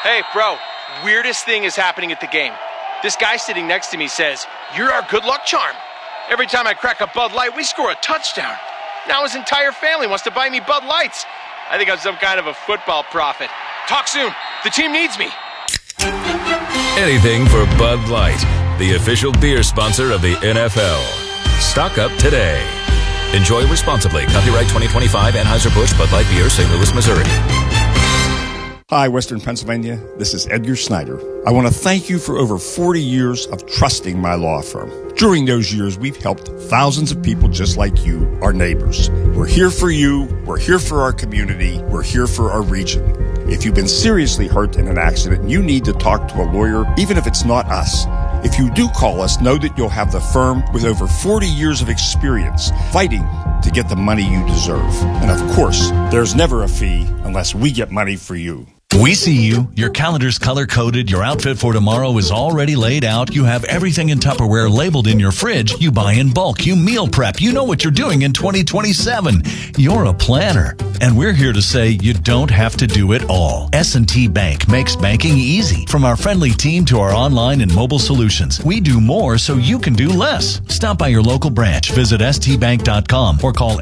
Hey, bro, weirdest thing is happening at the game. This guy sitting next to me says, "You're our good luck charm." Every time I crack a Bud Light, we score a touchdown. Now his entire family wants to buy me Bud Lights. I think I'm some kind of a football prophet. Talk soon. The team needs me. Anything for Bud Light, the official beer sponsor of the NFL. Stock up today. Enjoy responsibly. Copyright 2025 Anheuser-Busch Bud Light Beer, St. Louis, Missouri. Hi, Western Pennsylvania. This is Edgar Snyder. I want to thank you for over 40 years of trusting my law firm. During those years, we've helped thousands of people just like you, our neighbors. We're here for you. We're here for our community. We're here for our region. If you've been seriously hurt in an accident, you need to talk to a lawyer, even if it's not us. If you do call us, know that you'll have the firm with over 40 years of experience fighting to get the money you deserve. And of course, there's never a fee unless we get money for you. We see you. Your calendar's color-coded. Your outfit for tomorrow is already laid out. You have everything in Tupperware labeled in your fridge. You buy in bulk. You meal prep. You know what you're doing in 2027. You're a planner. And we're here to say you don't have to do it all. S&T Bank makes banking easy. From our friendly team to our online and mobile solutions, we do more so you can do less. Stop by your local branch. Visit stbank.com or call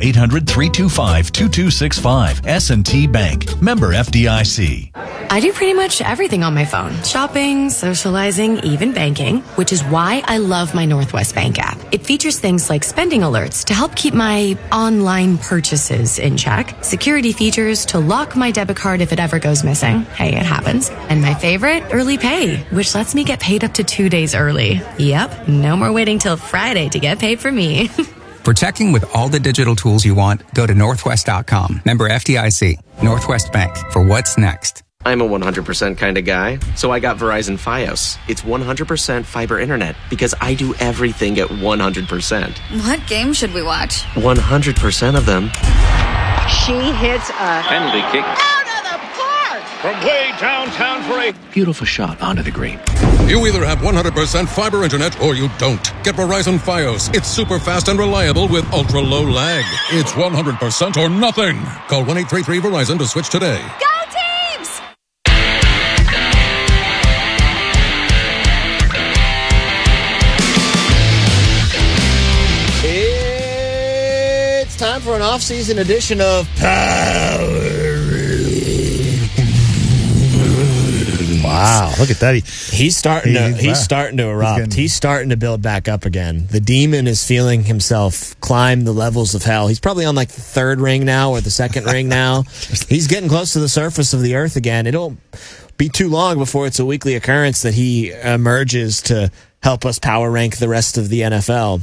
800-325-2265. S&T Bank. Member FDIC. I do pretty much everything on my phone. Shopping, socializing, even banking, which is why I love my Northwest Bank app. It features things like spending alerts to help keep my online purchases in check, security features to lock my debit card if it ever goes missing. Hey, it happens. And my favorite, early pay, which lets me get paid up to 2 days early. Yep, no more waiting till Friday to get paid for me. For checking with all the digital tools you want, go to Northwest.com. Member FDIC. Northwest Bank. For what's next. I'm a 100% kind of guy, so I got Verizon Fios. It's 100% fiber internet because I do everything at 100%. What game should we watch? 100% of them. She hits a penalty kick out of the park from way downtown for a beautiful shot onto the green. You either have 100% fiber internet or you don't. Get Verizon Fios. It's super fast and reliable with ultra low lag. It's 100% or nothing. Call 1-833-VERIZON to switch today. Go! Time for an off-season edition of Power. Wow, look at that. He's starting to erupt. He's starting to build back up again. The demon is feeling himself climb the levels of hell. He's probably on like the third ring now or the second ring now. He's getting close to the surface of the earth again. It'll be too long before it's a weekly occurrence that he emerges to help us power rank the rest of the NFL.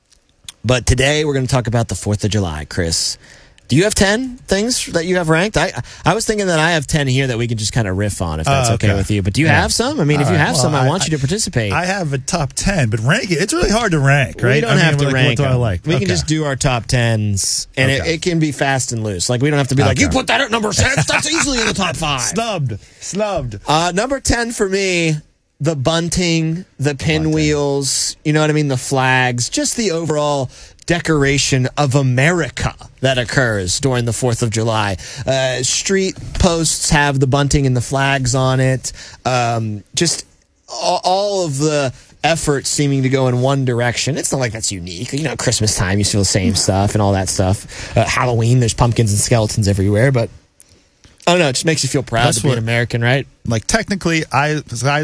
But today we're going to talk about the 4th of July, Chris. Do you have 10 things that you have ranked? I was thinking that I have 10 here that we can just kind of riff on, if that's okay with you. But do you have some? I mean, if you have some, I want you to participate. I have a top 10, but rank it. It's really hard to rank, right? We don't have to rank. What do I like? We can just do our top 10s, and it can be fast and loose. Like, we don't have to be like, you put that at number 6. That's easily in the top 5. Snubbed. Number 10 for me, the bunting, the pinwheels, you know what I mean, the flags, just the overall decoration of America that occurs during the 4th of July. Street posts have the bunting and the flags on it. Just all of the effort seeming to go in one direction. It's not like that's unique. You know, Christmas time, you see the same stuff and all that stuff. Halloween, there's pumpkins and skeletons everywhere, but I don't know. It just makes you feel proud to be an American, right? Like, technically, I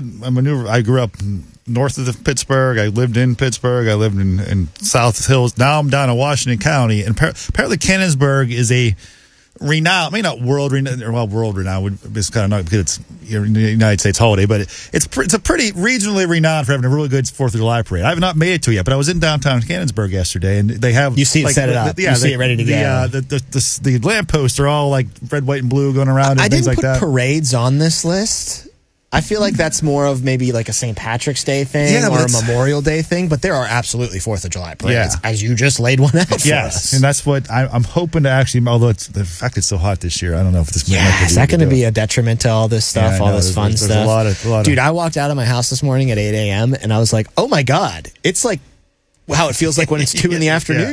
grew up north of Pittsburgh. I lived in Pittsburgh. I lived in South Hills. Now I'm down in Washington County. And apparently Canonsburg is a renowned, maybe not world renowned, it's kind of not because it's a United States holiday, but it's a pretty regionally renowned for having a really good 4th of July parade. I have not made it to it yet, but I was in downtown Canonsburg yesterday, and they have... You see it set it up. You see it ready to go. The lampposts are all like red, white, and blue going around and things like that. I didn't put parades on this list. I feel like that's more of maybe like a St. Patrick's Day thing or a Memorial Day thing, but there are absolutely 4th of July parades, as you just laid one out for us. And that's what I'm hoping to actually, although the fact it's so hot this year, I don't know if this is that going to be a detriment to all this stuff, all this fun stuff? There's a lot Dude, I walked out of my house this morning at 8 a.m. and I was like, oh my God, it's like how it feels like when it's 2 in the afternoon.